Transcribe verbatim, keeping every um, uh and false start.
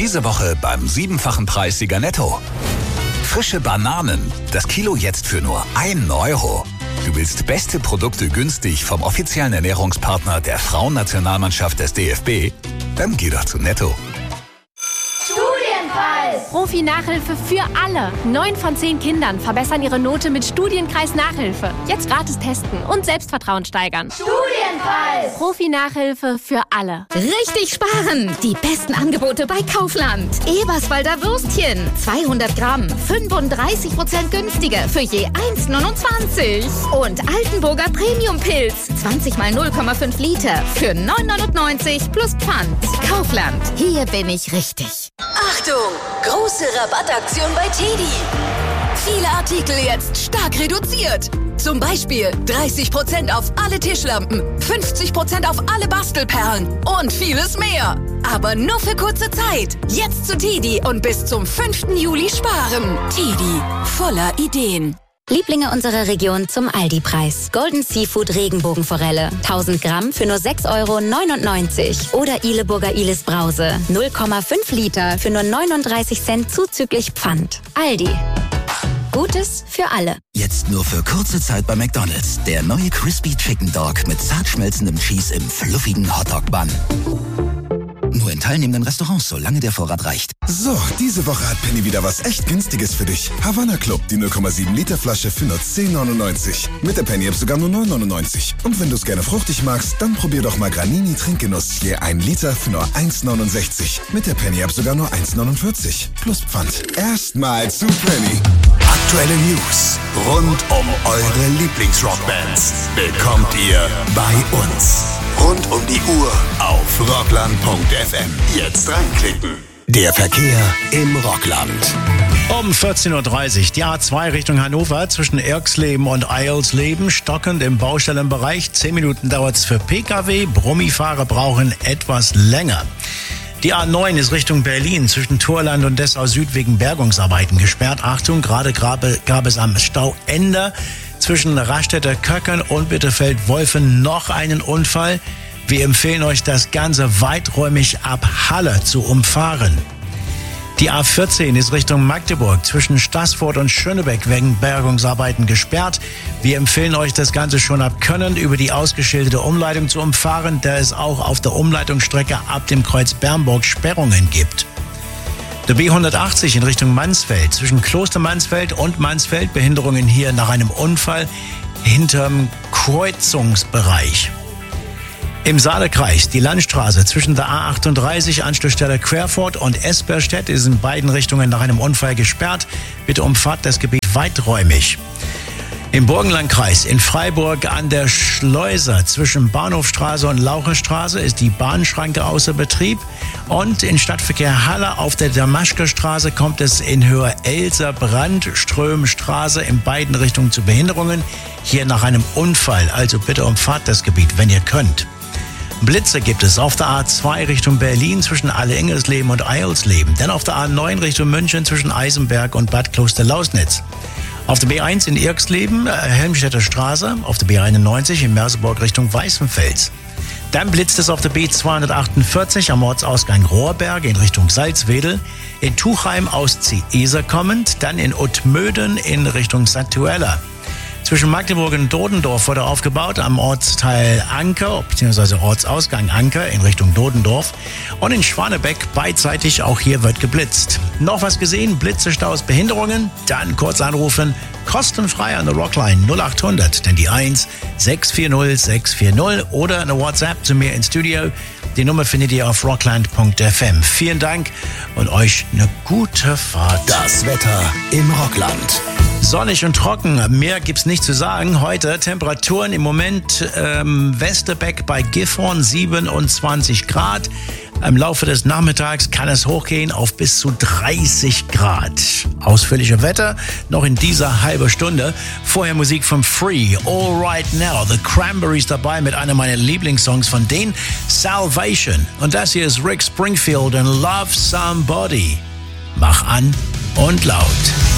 Diese Woche beim siebenfachen Preissieger Netto. Frische Bananen, das Kilo jetzt für nur ein Euro. Du willst beste Produkte günstig vom offiziellen Ernährungspartner der Frauennationalmannschaft des D F B? Dann geh doch zu Netto. Studienkreis! Profi-Nachhilfe für alle. Neun von zehn Kindern verbessern ihre Note mit Studienkreis-Nachhilfe. Jetzt gratis testen und Selbstvertrauen steigern. Studienkreis! Profi-Nachhilfe für alle. Richtig sparen! Die besten Angebote bei Kaufland. Eberswalder Würstchen. zweihundert Gramm. fünfunddreißig Prozent günstiger für je eins neunundzwanzig. Und Altenburger Premium-Pilz. zwanzig mal null Komma fünf Liter für neun neunundneunzig plus Pfand. Kaufland. Hier bin ich richtig. Achtung! Große Rabattaktion bei Teddy. Viele Artikel jetzt stark reduziert. Zum Beispiel dreißig Prozent auf alle Tischlampen, fünfzig Prozent auf alle Bastelperlen und vieles mehr. Aber nur für kurze Zeit. Jetzt zu Teddy und bis zum fünften Juli sparen. Teddy, voller Ideen. Lieblinge unserer Region zum Aldi-Preis. Golden Seafood Regenbogenforelle. tausend Gramm für nur sechs Euro neunundneunzig. Oder Ileburger Ilis Brause. null Komma fünf Liter für nur neununddreißig Cent zuzüglich Pfand. Aldi. Gutes für alle. Jetzt nur für kurze Zeit bei McDonald's. Der neue Crispy Chicken Dog mit zart schmelzendem Cheese im fluffigen Hotdog-Bun. Nur in teilnehmenden Restaurants, solange der Vorrat reicht. So, diese Woche hat Penny wieder was echt Günstiges für dich. Havanna Club, die null Komma sieben Liter Flasche für nur zehn neunundneunzig. Mit der Penny App sogar nur neun neunundneunzig. Und wenn du es gerne fruchtig magst, dann probier doch mal Granini Trinkgenuss. Je ein Liter für nur eins neunundsechzig. Mit der Penny App sogar nur eins neunundvierzig. Plus Pfand. Erstmal zu Penny. Aktuelle News rund um eure Lieblingsrockbands bekommt ihr bei uns. Rund um die Uhr auf rockland punkt f m. Jetzt reinklicken. Der Verkehr im Rockland. Um vierzehn Uhr dreißig die A zwei Richtung Hannover zwischen Erxleben und Eilsleben, stockend im Baustellenbereich. Zehn Minuten dauert es für Pkw. Brummifahrer brauchen etwas länger. Die A neun ist Richtung Berlin zwischen Thorland und Dessau Süd wegen Bergungsarbeiten gesperrt. Achtung, gerade gab es am Stauende zwischen Raststätter Köckern und Bitterfeld-Wolfen noch einen Unfall. Wir empfehlen euch, das Ganze weiträumig ab Halle zu umfahren. Die A vierzehn ist Richtung Magdeburg zwischen Staßfurt und Schönebeck wegen Bergungsarbeiten gesperrt. Wir empfehlen euch, das Ganze schon ab Können über die ausgeschilderte Umleitung zu umfahren, da es auch auf der Umleitungsstrecke ab dem Kreuz Bernburg Sperrungen gibt. Der B hundertachtzig in Richtung Mansfeld zwischen Kloster Mansfeld und Mansfeld, Behinderungen hier nach einem Unfall hinterm Kreuzungsbereich. Im Saalekreis die Landstraße zwischen der A achtunddreißig Anschlussstelle Querfurt und Esperstedt ist in beiden Richtungen nach einem Unfall gesperrt. Bitte umfahrt das Gebiet weiträumig. Im Burgenlandkreis in Freiburg an der Schleuser zwischen Bahnhofstraße und Laucherstraße ist die Bahnschranke außer Betrieb. Und in Stadtverkehr Halle auf der Damaschkerstraße kommt es in Höhe Elser-Brandströmstraße in beiden Richtungen zu Behinderungen. Hier nach einem Unfall, also bitte umfahrt das Gebiet, wenn ihr könnt. Blitze gibt es auf der A zwei Richtung Berlin zwischen Alle-Ingersleben und Eilsleben. Dann auf der A neun Richtung München zwischen Eisenberg und Bad Kloster-Lausnitz. Auf der B eins in Irxleben, Helmstedter Straße. Auf der B einundneunzig in Merseburg Richtung Weißenfels. Dann blitzt es auf der B zweihundertachtundvierzig am Ortsausgang Rohrberg in Richtung Salzwedel. In Tuchheim aus Zieser kommend. Dann in Uttmöden in Richtung Santuella. Zwischen Magdeburg und Dodendorf wurde aufgebaut am Ortsteil Anker, beziehungsweise Ortsausgang Anker in Richtung Dodendorf. Und in Schwanebeck beidseitig, auch hier wird geblitzt. Noch was gesehen? Blitze, Staus, Behinderungen? Dann kurz anrufen. Kostenfrei an der Rockline null acht hundert, denn die eins sechs vier null sechs vier null oder eine WhatsApp zu mir ins Studio. Die Nummer findet ihr auf rockland punkt f m. Vielen Dank und euch eine gute Fahrt. Das Wetter im Rockland. Sonnig und trocken, mehr gibt's nicht zu sagen. Heute Temperaturen im Moment ähm, Westerbeck bei Gifhorn siebenundzwanzig Grad. Im Laufe des Nachmittags kann es hochgehen auf bis zu dreißig Grad. Ausführliche Wetter noch in dieser halben Stunde. Vorher Musik von Free, All Right Now. The Cranberries dabei mit einer meiner Lieblingssongs von denen, Salvation. Und das hier ist Rick Springfield and Love Somebody. Mach an und laut.